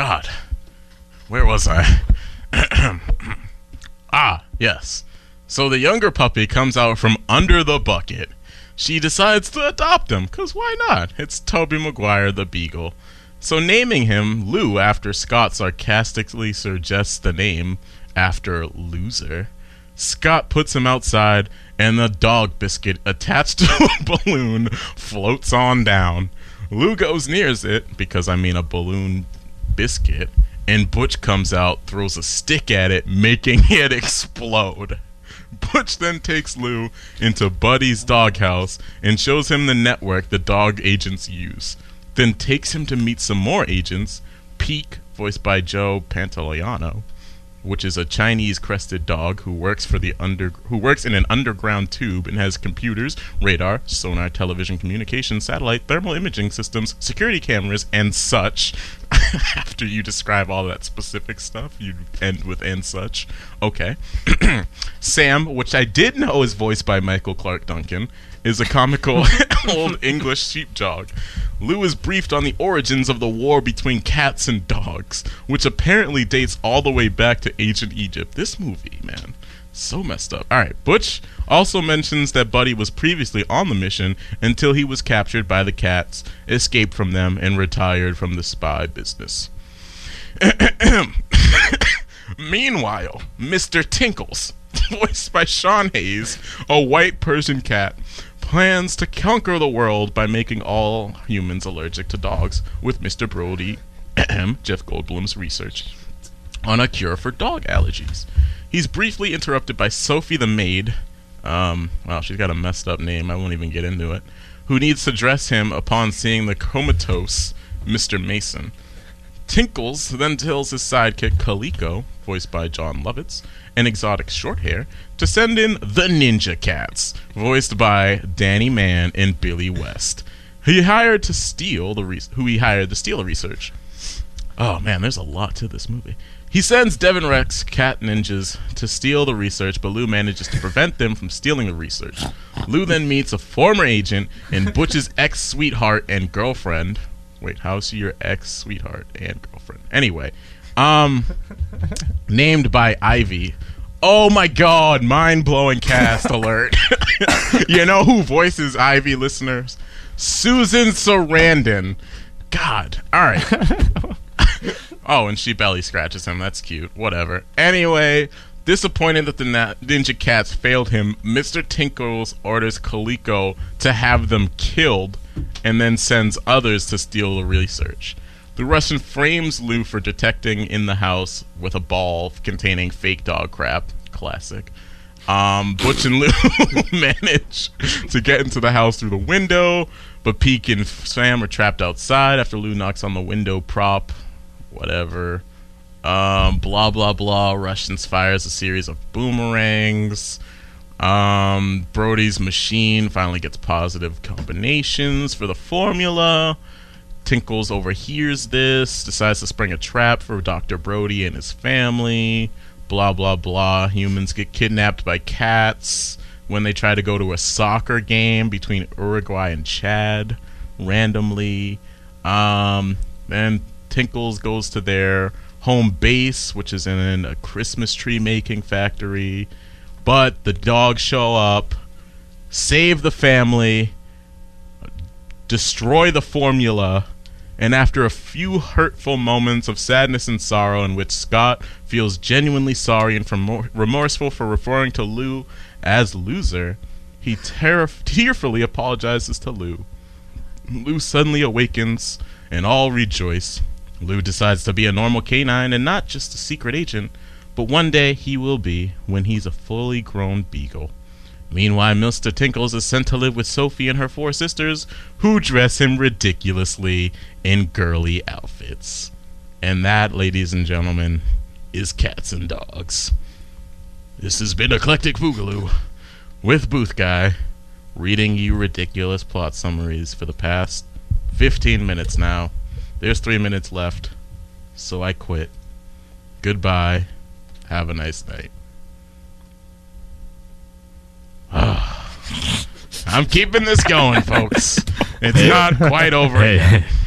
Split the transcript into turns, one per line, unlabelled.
God, where was I? Yes. So the younger puppy comes out from under the bucket. She decides to adopt him, because why not? It's Tobey Maguire the Beagle. So naming him Lou after Scott sarcastically suggests the name after loser. Scott puts him outside, and the dog biscuit attached to a balloon floats on down. Lou goes near it, because I mean a balloon biscuit, and Butch comes out, throws a stick at it, making it explode. Butch then takes Lou into Buddy's doghouse and shows him the network the dog agents use. Then takes him to meet some more agents. Peek, voiced by Joe Pantoliano, which is a Chinese crested dog who works in an underground tube and has computers, radar, sonar, television communication, satellite, thermal imaging systems, security cameras, and such. After you describe all that specific stuff, you end with "and such." Okay. Sam, which I did know is voiced by Michael Clark Duncan, is a comical old English sheepdog. Lou is briefed on the origins of the war between cats and dogs, which apparently dates all the way back to ancient Egypt. This movie, man, so messed up. Alright, Butch also mentions that Buddy was previously on the mission until he was captured by the cats, escaped from them, and retired from the spy business. Meanwhile, Mr. Tinkles, voiced by Sean Hayes, a white Persian cat, plans to conquer the world by making all humans allergic to dogs with Mr. Brody, Jeff Goldblum's research on a cure for dog allergies. He's briefly interrupted by Sophie the maid, she's got a messed up name, I won't even get into it, who needs to dress him upon seeing the comatose Mr. Mason. Tinkles then tells his sidekick Kaliko, voiced by John Lovitz, an exotic shorthair, to send in the Ninja Cats, voiced by Danny Mann and Billy West, who he hired to steal the research. Oh man, there's a lot to this movie. He sends Devin Rex cat ninjas to steal the research, but Lou manages to prevent them from stealing the research. Lou then meets a former agent and Butch's ex-sweetheart and girlfriend. Wait, how's she your ex-sweetheart and girlfriend? Anyway, named by Ivy. Oh my god, mind-blowing cast alert. You know who voices Ivy, listeners? Susan Sarandon. God, alright. Oh, and she belly scratches him. That's cute. Whatever. Anyway, disappointed that the Ninja Cats failed him, Mr. Tinkles orders Kaliko to have them killed and then sends others to steal the research. The Russian frames Lou for detecting in the house with a ball containing fake dog crap. Classic. Butch and Lou manage to get into the house through the window, but Peek and Sam are trapped outside after Lou knocks on the window prop. Whatever. Blah blah blah. Russians fires a series of boomerangs. Brody's machine finally gets positive combinations for the formula. Tinkles overhears this, decides to spring a trap for Dr. Brody and his family. Blah blah blah. Humans get kidnapped by cats when they try to go to a soccer game between Uruguay and Chad randomly. Then Tinkles goes to their home base, which is in a Christmas tree making factory, but the dogs show up, save the family, destroy the formula, and after a few hurtful moments of sadness and sorrow in which Scott feels genuinely sorry and remorseful for referring to Lou as loser, he tearfully apologizes to Lou. Lou suddenly awakens and all rejoice. Lou decides to be a normal canine and not just a secret agent, but one day he will be when he's a fully grown beagle. Meanwhile, Mr. Tinkles is sent to live with Sophie and her 4 sisters, who dress him ridiculously in girly outfits. And that, ladies and gentlemen, is Cats and Dogs. This has been Eclectic Boogaloo, with Booth Guy, reading you ridiculous plot summaries for the past 15 minutes now. There's 3 minutes left, so I quit. Goodbye. Have a nice night. I'm keeping this going, folks. It's not quite over yet.